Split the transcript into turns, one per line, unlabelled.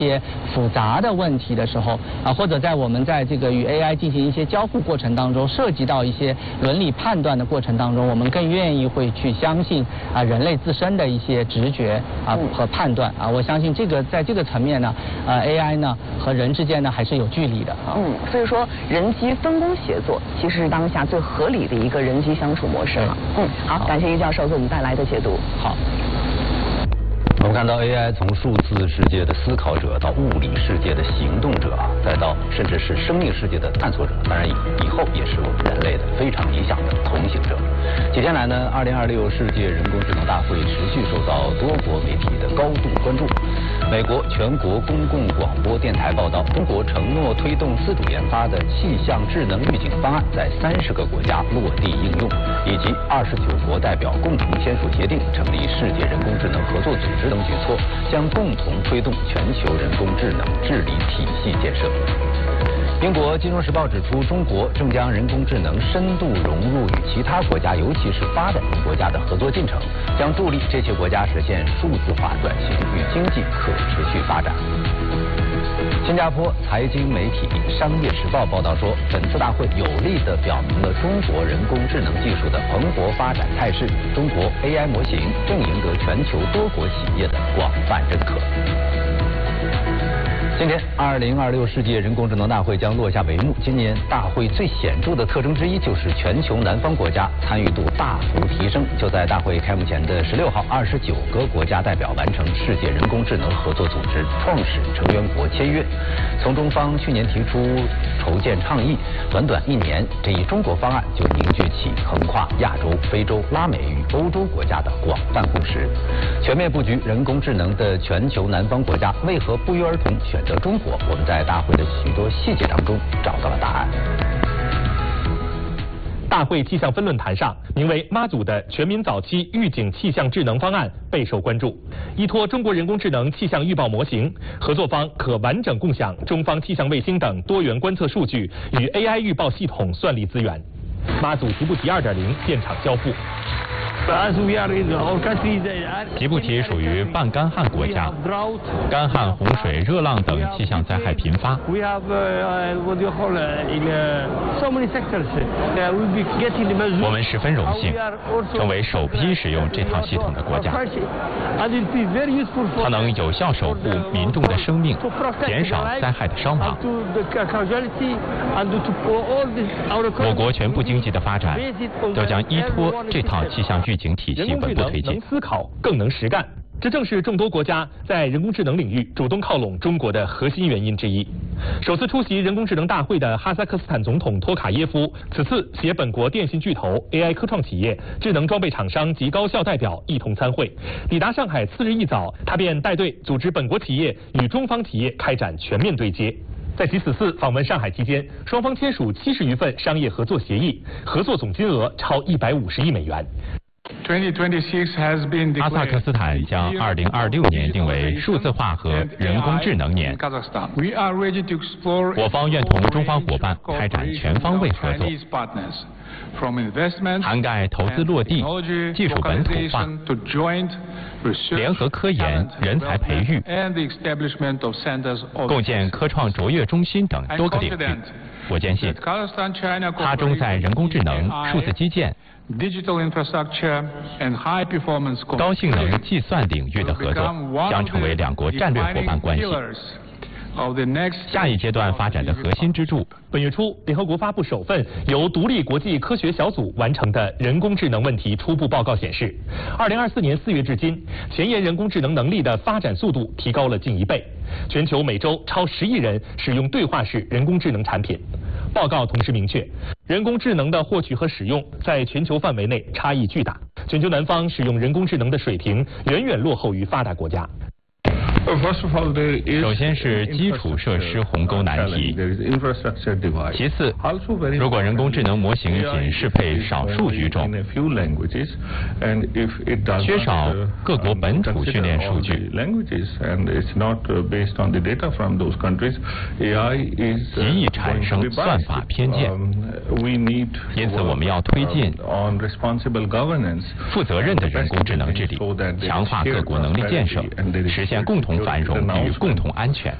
一些复杂的问题的时候啊，或者在我们在这个与 AI 进行一些交互过程当中，涉及到一些伦理判断的过程当中，我们更愿意会去相信啊人类自身的一些直觉啊和判断啊。我相信这个在这个层面呢，AI 呢和人之间呢还是有距离的啊。
所以说人机分工协作其实是当下最合理的一个人机相处模式了。好，感谢于教授给我们带来的解读。
好。
我们看到 AI 从数字世界的思考者到物理世界的行动者，再到甚至是生命世界的探索者，当然以后也是我们人类的非常理想的同行者。几天来呢，2026世界人工智能大会持续受到多国媒体的高度关注。美国全国公共广播电台报道，中国承诺推动自主研发的气象智能预警方案在30个国家落地应用，以及29国代表共同签署协定，成立世界人工智能合作组织等举措，将共同推动全球人工智能治理体系建设。英国《金融时报》指出，中国正将人工智能深度融入与其他国家，尤其是发展中国家的合作进程，将助力这些国家实现数字化转型与经济可持续发展。新加坡财经媒体《商业时报》报道说，本次大会有力地表明了中国人工智能技术的蓬勃发展态势，中国 AI 模型正赢得全球多国企业的广泛认可。今天，2026世界人工智能大会将落下帷幕。今年大会最显著的特征之一就是全球南方国家参与度大幅提升。就在大会开幕前的16号，29个国家代表完成世界人工智能合作组织创始成员国签约。从中方去年提出筹建倡议，短短1年，这一中国方案就凝聚起横跨亚洲、非洲、拉美与欧洲国家的广泛共识。全面布局人工智能的全球南方国家为何不约而同选择中国？我们在大会的许多细节当中找到了答案。
大会气象分论坛上，名为妈祖的全民早期预警气象智能方案备受关注。依托中国人工智能气象预报模型，合作方可完整共享中方气象卫星等多元观测数据与 AI 预报系统算力资源。妈祖吉布提2.0现场交付。
吉布提属于半干旱国家，干旱、洪水、热浪等气象灾害频发。我们十分荣幸，成为首批使用这套系统的国家。它能有效守护民众的生命，减少灾害的伤亡。我国全部经济的发展都将依托这套气象预警体系稳步推进。
能思考，更能实干，这正是众多国家在人工智能领域主动靠拢中国的核心原因之一。首次出席人工智能大会的哈萨克斯坦总统托卡耶夫，此次携本国电信巨头、AI 科创企业、智能装备厂商及高校代表一同参会。抵达上海次日一早，他便带队组织本国企业与中方企业开展全面对接。在其此次访问上海期间，双方签署70余份商业合作协议，合作总金额超150亿美元。
哈萨克斯坦将2026年定为数字化和人工智能年。我方愿同中方伙伴开展全方位合作，涵盖投资落地、技术本土化、联合科研、人才培育、构建科创卓越中心等多个领域。我坚信，哈中在人工智能、数字基建、高性能计算领域的合作将成为两国战略伙伴关系下一阶段发展的核心支柱。
本月初，联合国发布首份由独立国际科学小组完成的人工智能问题初步报告显示，2024年4月至今，前沿人工智能能力的发展速度提高了近1倍，全球每周超10亿人使用对话式人工智能产品。报告同时明确，人工智能的获取和使用在全球范围内差异巨大，全球南方使用人工智能的水平远远落后于发达国家。
首先是基础设施鸿沟难题，其次，如果人工智能模型仅适配少数语种，缺少各国本土训练数据，极易产生算法偏见。因此，我们要推进负责任的人工智能治理，强化各国能力建设，实现共同同繁荣与共同安全。